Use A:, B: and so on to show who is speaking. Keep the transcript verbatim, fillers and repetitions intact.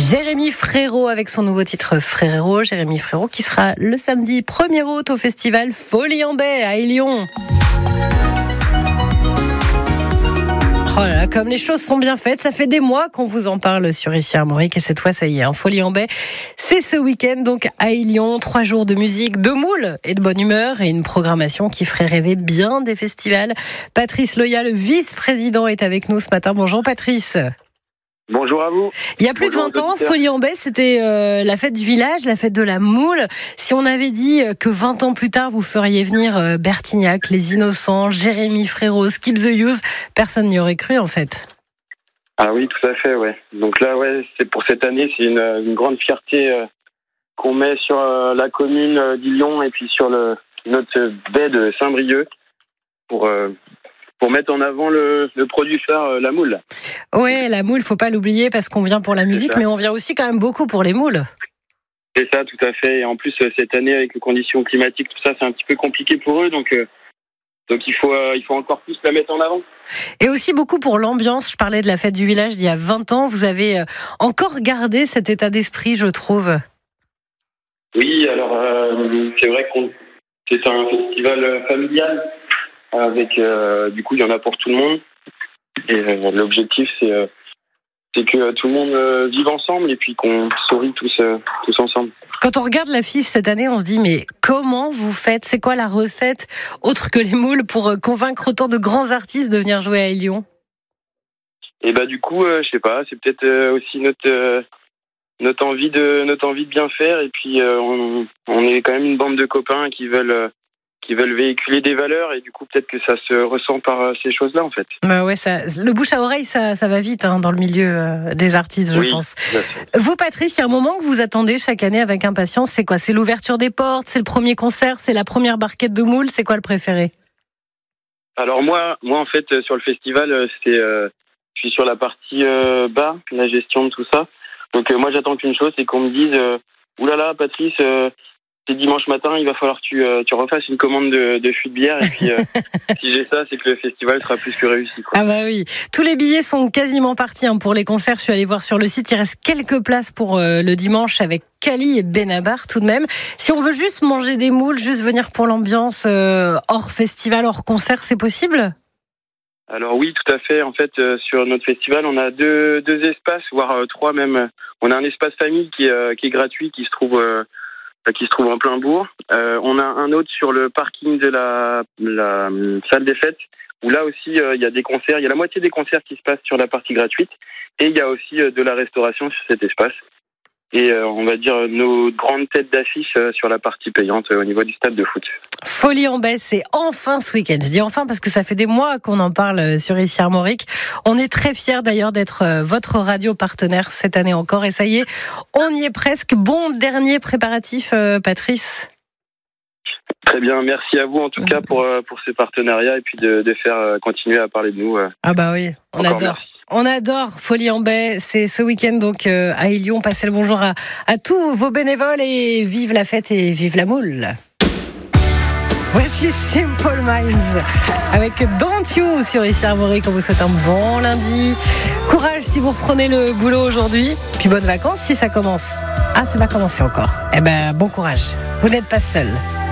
A: Jérémy Frérot avec son nouveau titre Frérot. Jérémy Frérot qui sera le samedi premier août au festival Folie en Baie à Élion. Oh là là, comme les choses sont bien faites, ça fait des mois qu'on vous en parle sur Ici Armorique et cette fois ça y est, hein, Folie en Baie, c'est ce week-end donc à Élion, trois jours de musique, de moules et de bonne humeur et une programmation qui ferait rêver bien des festivals. Patrice Loya, le vice-président, est avec nous ce matin. Bonjour Patrice.
B: Bonjour à vous.
A: Il y a plus
B: Bonjour
A: de vingt ans, Folie en Baie, c'était euh, la fête du village, la fête de la moule. Si on avait dit que vingt ans plus tard, vous feriez venir euh, Bertignac, Les Innocents, Jérémy Frérot, Skip the Use, personne n'y aurait cru en fait.
B: Ah oui, tout à fait, ouais. Donc là, ouais, c'est pour cette année, c'est une, une grande fierté euh, qu'on met sur euh, la commune euh, d'Élion et puis sur le, notre baie de Saint-Brieuc pour... Euh, pour mettre en avant le, le produit phare, la moule.
A: Ouais, la moule, faut pas l'oublier parce qu'on vient pour la musique, mais on vient aussi quand même beaucoup pour les moules.
B: C'est ça, tout à fait. Et en plus, cette année, avec les conditions climatiques, tout ça, c'est un petit peu compliqué pour eux, donc, euh, donc il faut, euh, il faut encore plus la mettre en avant.
A: Et aussi beaucoup pour l'ambiance. Je parlais de la fête du village d'il y a vingt ans. Vous avez encore gardé cet état d'esprit, je trouve.
B: Oui, alors euh, c'est vrai que c'est un festival familial. Avec euh, du coup il y en a pour tout le monde et euh, l'objectif c'est euh, c'est que tout le monde euh, vive ensemble et puis qu'on sourit tous euh, tous ensemble.
A: Quand on regarde la F I F cette année, on se dit mais comment vous faites, c'est quoi la recette autre que les moules pour euh, convaincre autant de grands artistes de venir jouer à Élion?
B: Et bah du coup euh, je sais pas, c'est peut-être euh, aussi notre euh, notre envie de notre envie de bien faire et puis euh, on on est quand même une bande de copains qui veulent euh, qui veulent véhiculer des valeurs et du coup peut-être que ça se ressent par ces choses-là en fait.
A: Bah ouais, ça, le bouche à oreille ça, ça va vite hein, dans le milieu euh, des artistes je
B: oui,
A: pense. Vous Patrice, il y a un moment que vous attendez chaque année avec impatience, c'est quoi? C'est l'ouverture des portes, c'est le premier concert, c'est la première barquette de moules, c'est quoi le préféré?
B: Alors moi, moi en fait sur le festival c'est, euh, je suis sur la partie euh, bas, la gestion de tout ça. Donc euh, moi j'attends qu'une chose, c'est qu'on me dise euh, oulala Patrice. Euh, C'est dimanche matin, il va falloir que tu, euh, tu refasses une commande de, de fût de bière. Et puis, euh, si j'ai ça, c'est que le festival sera plus que réussi, quoi.
A: Ah bah oui. Tous les billets sont quasiment partis hein, pour les concerts. Je suis allée voir sur le site. Il reste quelques places pour euh, le dimanche avec Kali et Benabar tout de même. Si on veut juste manger des moules, juste venir pour l'ambiance euh, hors festival, hors concert, c'est possible ?
B: Alors oui, tout à fait. En fait, euh, sur notre festival, on a deux, deux espaces, voire euh, trois même. On a un espace famille qui, euh, qui est gratuit, qui se trouve... Euh, qui se trouve en plein bourg. Euh, on a un autre sur le parking de la, la salle des fêtes, où là aussi, euh, il y a des concerts. Il y a la moitié des concerts qui se passent sur la partie gratuite. Et il y a aussi euh, de la restauration sur cet espace. Et euh, on va dire nos grandes têtes d'affiche euh, sur la partie payante euh, au niveau du stade de foot.
A: Folie en Baie, c'est enfin ce week-end. Je dis enfin parce que ça fait des mois qu'on en parle sur Ici Armorique. On est très fiers d'ailleurs d'être votre radio partenaire cette année encore. Et ça y est, on y est presque. Bon dernier préparatif, euh, Patrice.
B: Très bien, merci à vous en tout cas pour, pour ce partenariat et puis de, de faire continuer à parler de nous.
A: Ah bah oui, on
B: encore
A: adore.
B: Merci.
A: On adore Folie en Baie, c'est ce week-end donc euh, à Élion. Passez le bonjour à, à tous vos bénévoles et vive la fête et vive la moule. Voici Simple Minds avec Don't You sur Ici Armorique. On vous souhaite un bon lundi. Courage si vous reprenez le boulot aujourd'hui. Puis bonnes vacances si ça commence. Ah, c'est pas commencé encore. Eh ben, bon courage. Vous n'êtes pas seul.